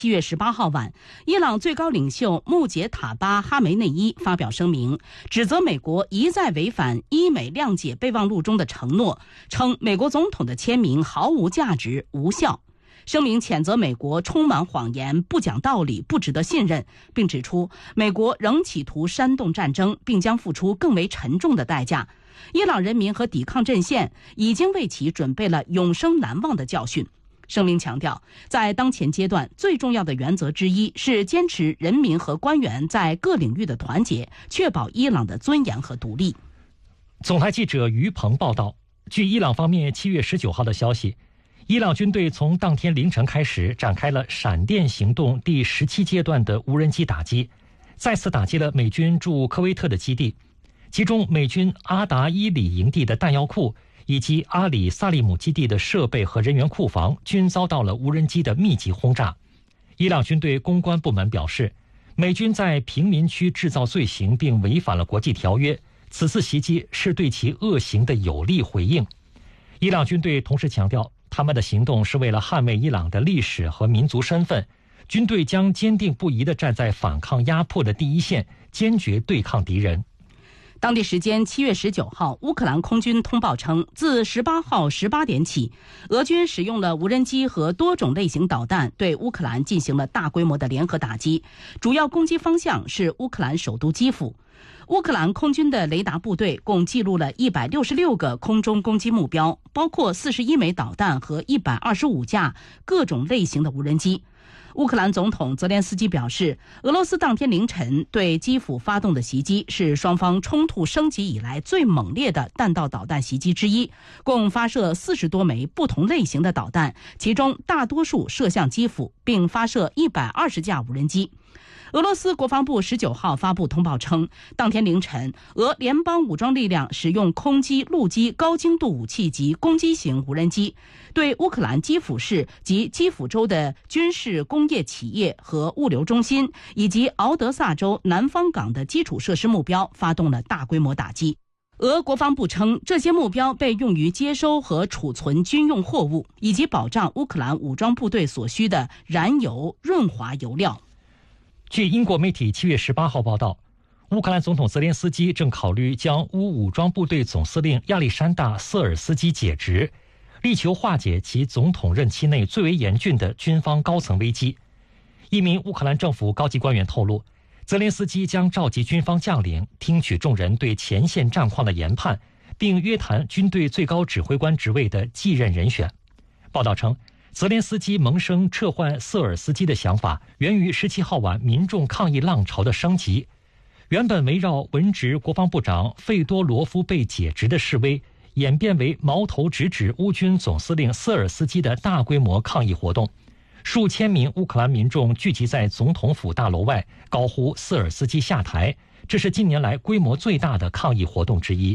7月18号晚，伊朗最高领袖穆杰塔巴·哈梅内伊发表声明，指责美国一再违反伊美谅解备忘录中的承诺，称美国总统的签名毫无价值、无效。声明谴责美国充满谎言、不讲道理、不值得信任，并指出美国仍企图煽动战争，并将付出更为沉重的代价。伊朗人民和抵抗阵线已经为其准备了永生难忘的教训。声明强调，在当前阶段，最重要的原则之一是坚持人民和官员在各领域的团结，确保伊朗的尊严和独立。 总台记者于鹏报道，据伊朗方面7月19号的消息，伊朗军队从当天凌晨开始展开了闪电行动第17阶段的无人机打击，再次打击了美军驻科威特的基地，其中美军阿达伊里营地的弹药库以及阿里萨利姆基地的设备和人员库房均遭到了无人机的密集轰炸。伊朗军队公关部门表示，美军在平民区制造罪行并违反了国际条约，此次袭击是对其恶行的有力回应。伊朗军队同时强调，他们的行动是为了捍卫伊朗的历史和民族身份，军队将坚定不移地站在反抗压迫的第一线，坚决对抗敌人。 当地时间7月19号，乌克兰空军通报称，自18号18点起，俄军使用了无人机和多种类型导弹对乌克兰进行了大规模的联合打击，主要攻击方向是乌克兰首都基辅。乌克兰空军的雷达部队共记录了166个空中攻击目标，包括41枚导弹和125架各种类型的无人机。乌克兰总统泽连斯基表示，俄罗斯当天凌晨对基辅发动的袭击是双方冲突升级以来最猛烈的弹道导弹袭击之一，共发射40多枚不同类型的导弹，其中大多数射向基辅，并发射120架无人机。俄罗斯国防部19号发布通报称，当天凌晨，俄联邦武装力量使用空机、陆基高精度武器及攻击型无人机，对乌克兰基辅市及基辅州的军事工业企业和物流中心，以及敖德萨州南方港的基础设施目标发动了大规模打击。俄国防部称，这些目标被用于接收和储存军用货物，以及保障乌克兰武装部队所需的燃油、润滑油料。 据英国媒体7月18号报道，乌克兰总统泽连斯基正考虑将乌武装部队总司令亚历山大·瑟尔斯基解职，力求化解其总统任期内最为严峻的军方高层危机。一名乌克兰政府高级官员透露，泽连斯基将召集军方将领，听取众人对前线战况的研判，并约谈军队最高指挥官职位的继任人选。报道称，泽连斯基萌生撤换瑟尔斯基的想法，源于17号晚民众抗议浪潮的升级。原本围绕文职国防部长费多罗夫被解职的示威，演变为矛头直指乌军总司令瑟尔斯基的大规模抗议活动。数千名乌克兰民众聚集在总统府大楼外，高呼瑟尔斯基下台，这是近年来规模最大的抗议活动之一。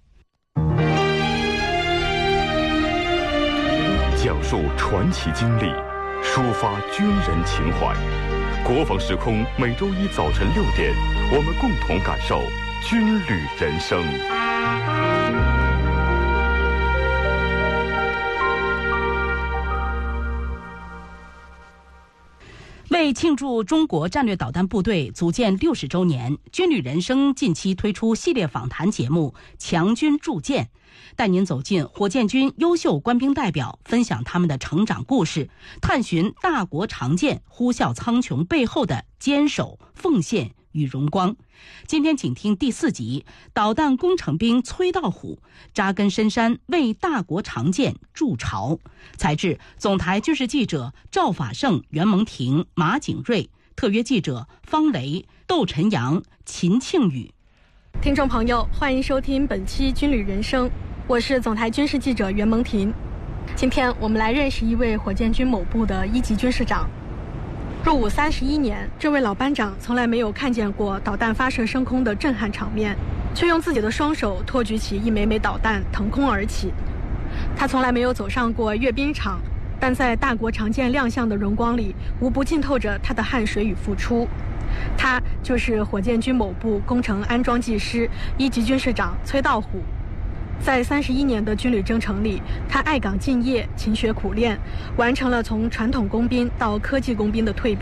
讲述传奇经历，抒发军人情怀。国防时空每周一早晨6点，我们共同感受军旅人生。 为庆祝中国战略导弹部队组建60周年，军旅人生近期推出系列访谈节目《强军铸剑》，带您走进火箭军优秀官兵代表，分享他们的成长故事，探寻大国长剑呼啸苍穹背后的坚守、奉献与荣光。今天请听第4集，导弹工程兵崔道虎扎根深山，为大国长剑筑巢。采制总台军事记者赵法胜、袁蒙婷、马景瑞，特约记者方雷、窦晨阳、秦庆宇。 听众朋友，欢迎收听本期军旅人生，我是总台军事记者袁蒙婷。今天我们来认识一位火箭军某部的1级军事长。入伍31年，这位老班长从来没有看见过导弹发射升空的震撼场面，却用自己的双手托举起一枚枚导弹腾空而起。他从来没有走上过阅兵场，但在大国长剑亮相的荣光里，无不浸透着他的汗水与付出。他就是火箭军某部工程安装技师1级军事长崔道虎。 在31年的军旅征程里，他爱岗敬业、勤学苦练，完成了从传统工兵到科技工兵的蜕变。